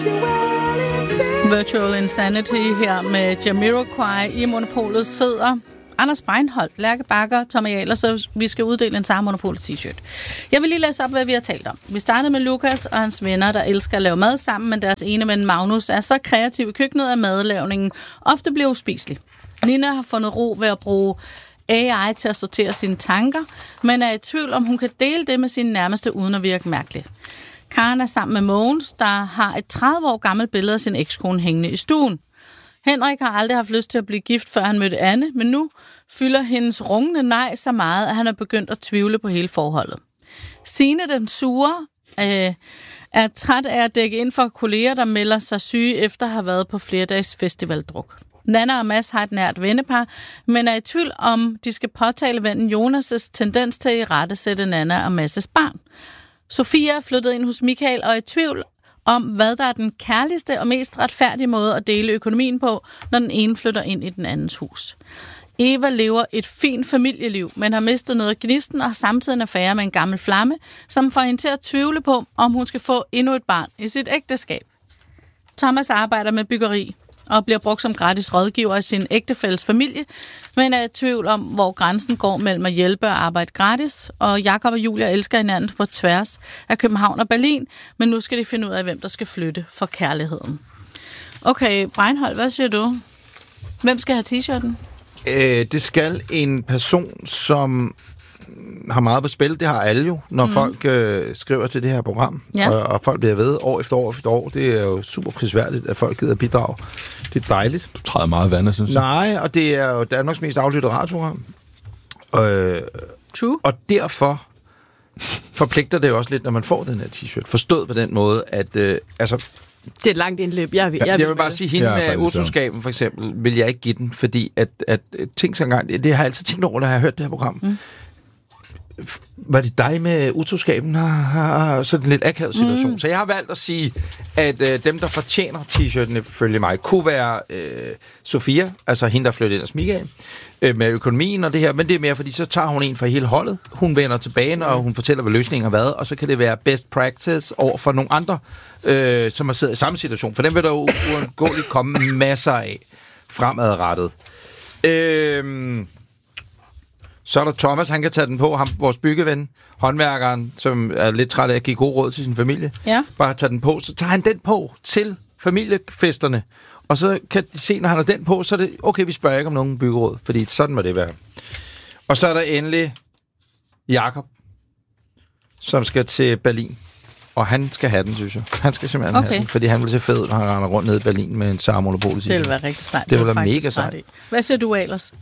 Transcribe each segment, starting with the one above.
Virtual Insanity her med Jamiroquai. I Monopolet sidder Anders Breinholt, Lærke Bakker, Tommy Ahlers, så vi skal uddele en Sara Monopolet t-shirt. Jeg vil lige læse op, hvad vi har talt om. Vi startede med Lukas og hans venner, der elsker at lave mad sammen, men deres ene ven Magnus er så kreativ i køkkenet, at madlavningen ofte bliver uspiselig. Nina har fundet ro ved at bruge AI til at sortere sine tanker, men er i tvivl om, hun kan dele det med sine nærmeste uden at virke mærkeligt. Karen er sammen med Mogens, der har et 30 år gammelt billede af sin ekskone hængende i stuen. Henrik har aldrig haft lyst til at blive gift, før han mødte Anne, men nu fylder hendes rungende nej så meget, at han er begyndt at tvivle på hele forholdet. Signe, den sure, er træt af at dække ind for kolleger, der melder sig syge efter at have været på flere dages festivaldruk. Nanna og Mads har et nært vennepar, men er i tvivl om, de skal påtale vennen Jonas' tendens til at irettesætte Nanna og Mads' barn. Sofia er flyttet ind hos Michael og er i tvivl om, hvad der er den kærligste og mest retfærdige måde at dele økonomien på, når den ene flytter ind i den andens hus. Eva lever et fint familieliv, men har mistet noget af gnisten og har samtidig en affære med en gammel flamme, som får hende til at tvivle på, om hun skal få endnu et barn i sit ægteskab. Thomas arbejder med byggeri og bliver brugt som gratis rådgiver i sin ægtefælles familie, men er i tvivl om, hvor grænsen går mellem at hjælpe og arbejde gratis. Og Jakob og Julia elsker hinanden på tværs af København og Berlin, men nu skal de finde ud af, hvem der skal flytte for kærligheden. Okay, Breinholt, hvad siger du? Hvem skal have t-shirten? Det skal en person, som har meget på spil. Det har alle jo, når folk skriver til det her program. Ja. Og folk bliver ved år efter år efter år. Det er jo super prisværdigt, at folk gider bidrage. Det er dejligt. Du træder meget vand, synes jeg. Nej, og det er jo Danmarks mest aflyttede radioprogram. True. Og derfor forpligter det jo også lidt, når man får den her t-shirt. Forstået på den måde, at det er et langt indløb. Jeg vil bare sige, hende med utroskaben for eksempel, vil jeg ikke give den, fordi at ting så engang, det har jeg altid tænkt over, når jeg har hørt det her program. Var det dig med utroskaben? Sådan en lidt akavet situation. Så jeg har valgt at sige, at dem, der fortjener t-shirten ifølge mig, kunne være Sofia, altså hende, der flyttede ind hos Michael, med økonomien og det her, men det er mere, fordi så tager hun en fra hele holdet. Hun vender tilbage, og hun fortæller, hvad løsningen har været, og så kan det være best practice over for nogle andre, som har siddet i samme situation. For dem vil der jo uundgåeligt komme masser af fremadrettet. Så er der Thomas, han kan tage den på, ham, vores byggeven, håndværkeren, som er lidt træt af at give god råd til sin familie. Ja. Bare tage den på, så tager han den på til familiefesterne. Og så kan de se, når han har den på, så er det, okay, vi spørger ikke om nogen byggeråd, fordi sådan må det være. Og så er der endelig Jakob, som skal til Berlin. Og han skal have den, synes jeg. Han skal simpelthen have den, fordi han vil se fed, når han render rundt ned i Berlin med en Sara Monopolet. Det vil være rigtig sejt. Det vil være mega sejt. Hvad siger du, Ahlers?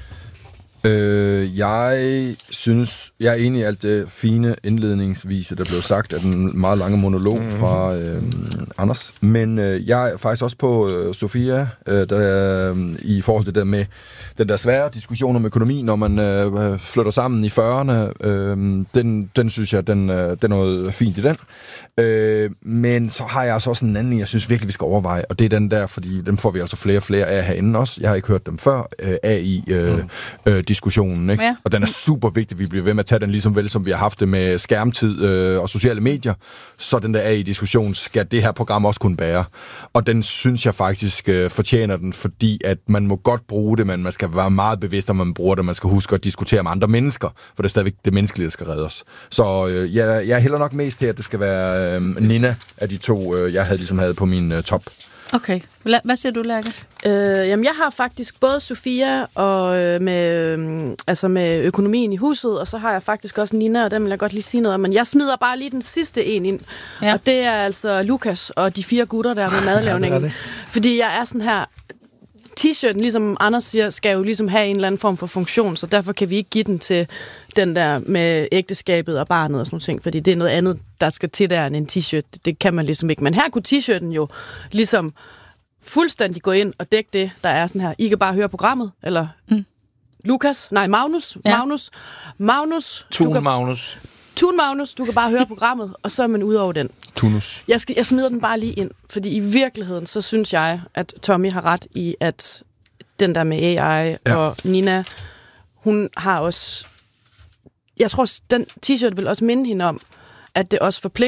Jeg synes, jeg er enig i alt det fine indledningsvise, der blev sagt af den meget lange monolog fra Anders. Men jeg er faktisk også på Sofia, i forhold til det med den der svære diskussion om økonomi, når man flytter sammen i 40'erne. Den synes jeg, den er noget fint i den. Men så har jeg altså også en anden, jeg synes virkelig, vi skal overveje, og det er den der, fordi dem får vi også flere og flere af herinde også. Jeg har ikke hørt dem før, AI-diskussionen, ikke? Ja. Og den er super vigtig, vi bliver ved med at tage den ligesom vel, som vi har haft det med skærmtid og sociale medier. Så den der AI-diskussion skal det her program også kunne bære. Og den synes jeg faktisk fortjener den, fordi at man må godt bruge det, men man skal være meget bevidst, om man bruger det. Man skal huske at diskutere med andre mennesker, for det er stadigvæk det menneskelige, der skal redde os. Så jeg hælder nok mest til, at det skal være Nina af de to, jeg havde på min top. Okay. Hvad siger du, Lærke? Jamen, jeg har faktisk både Sofia og med økonomien i huset, og så har jeg faktisk også Nina, og den vil jeg godt lige sige noget om. Men jeg smider bare lige den sidste en ind, og det er altså Lukas og de 4 gutter der med madlavningen. Ja, fordi jeg er sådan her, t-shirten, ligesom Anders siger, skal jo ligesom have en eller anden form for funktion, så derfor kan vi ikke give den til den der med ægteskabet og barnet og sådan noget ting, fordi det er noget andet, der skal til der end en t-shirt. Det kan man ligesom ikke. Men her kunne t-shirten jo ligesom fuldstændig gå ind og dække det, der er sådan her. I kan bare høre programmet, eller Magnus. Ja. Magnus. Tun Magnus, du kan bare høre programmet, og så er man ude over den. Tunus. Jeg smider den bare lige ind, fordi i virkeligheden, så synes jeg, at Tommy har ret i, at den der med AI og Nina, hun har også... Jeg tror, den t-shirt vil også minde hende om, at det også forpligter.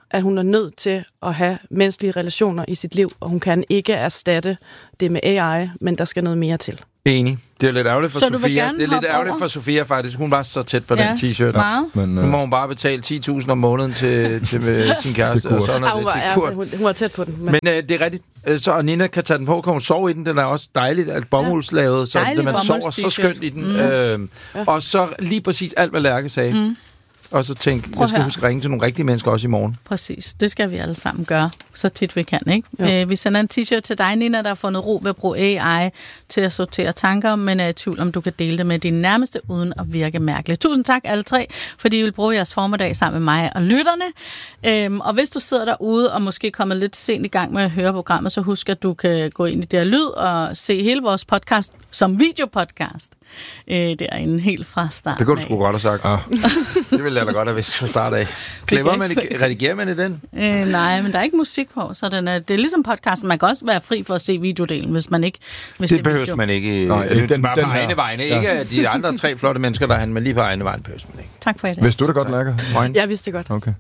at hun er nødt til at have menneskelige relationer i sit liv, og hun kan ikke erstatte det med AI, men der skal noget mere til. Enig. Det er lidt ærgerligt for Sofia. Det er lidt ærgerligt for Sofia, faktisk. Hun var så tæt på den t-shirt. Ja, nu må hun bare betale 10.000 om måneden til sin kæreste. Og sådan hun var tæt på den. Men det er rigtigt. Så Nina kan tage den på, kan hun sove i den. Den er også dejligt, alt bomuldslavet, så man sover så skønt i den. Og så lige præcis alt, hvad Lærke sagde. Og så tænk, jeg skal huske at ringe til nogle rigtige mennesker også i morgen. Præcis, det skal vi alle sammen gøre, så tit vi kan, ikke? Vi sender en t-shirt til dig, Nina, der har fundet ro ved at bruge AI til at sortere tanker, men er i tvivl om, du kan dele det med dine nærmeste, uden at virke mærkeligt. Tusind tak alle tre, fordi I vil bruge jeres formiddag sammen med mig og lytterne. Og hvis du sidder derude og måske kommer lidt sent i gang med at høre programmet, så husk, at du kan gå ind i det her lyd og se hele vores podcast som videopodcast. Derinde helt fra starten. Det kunne du sgu godt have sagt. Det ville jeg da godt have vidst fra start af. Redigerer man i den? Nej, men der er ikke musik på, så det er ligesom podcasten. Man kan også være fri for at se videodelen, hvis man ikke vil se det behøves man ikke. Nej, det er bare på egne vegne. Ja. Ikke de andre 3 flotte mennesker, der er han, men lige på egne vegne behøves man ikke. Tak for i dag. Vidste du det godt, Lærke? Jeg vidste det godt. Okay.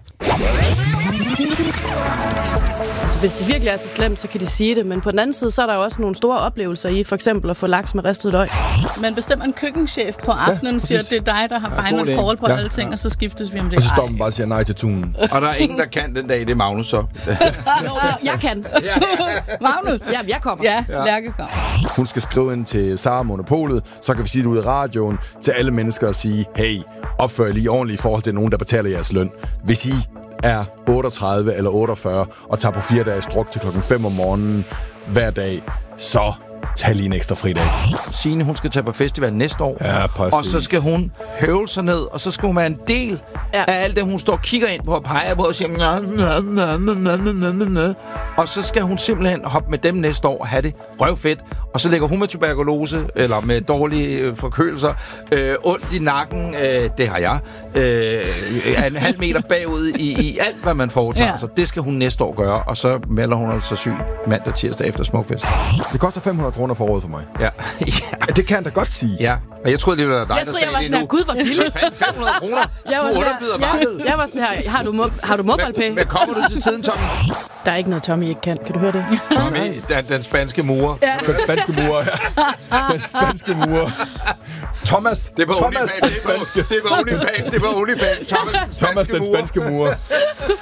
Hvis det virkelig er så slemt, så kan de sige det. Men på den anden side, så er der jo også nogle store oplevelser i, for eksempel at få laks med ristet løg. Man bestemmer en køkkenchef på aftenen, siger, at det er dig, der har final call på alle ting, og så skiftes vi om det. Og så står man bare og siger nej til tunen. Og der er ingen, der kan den dag, det er Magnus så. Jeg kan. Magnus? Ja, jeg kommer. Ja, Lærke kommer. Hun skal skrive ind til Sara Monopolet, så kan vi sige det ud i radioen til alle mennesker og sige, hey, opfør lige ordentligt i forhold til nogen, der betaler jeres løn. Hvis I er 38 eller 48 og tager på 4 dages druk til 5 om morgenen hver dag, så tag lige en ekstra fridag. Signe, hun skal tage på festival næste år. Ja, præcis. Og så skal hun høvle sig ned, og så skal hun være en del af alt det, hun står og kigger ind på og peger på og siger og så skal hun simpelthen hoppe med dem næste år og have det røvfedt. Og så ligger hun med tuberkulose, eller med dårlige forkølelser, ondt i nakken, det har jeg, en halv meter bagud i alt, hvad man foretager. Så det skal hun næste år gøre, og så melder hun altså syg mandag tirsdag efter Smukfest. Det koster 500 kroner for året for mig. Ja. Det kan jeg da godt sige. Ja, og jeg troede, det var dig, der sagde det nu. Gud, hvor billigt. 500 kroner. Jeg var sådan her, har du MobilePay? Men kommer du til tiden, Tommy? Der er ikke noget, Tommy ikke kan. Kan du høre det? Tommy, den spanske murer. Ja. Den spanske murer, Den spanske murer. Thomas. Det var Thomas, OnlyFans. Det var OnlyFans. Thomas, den spanske murer.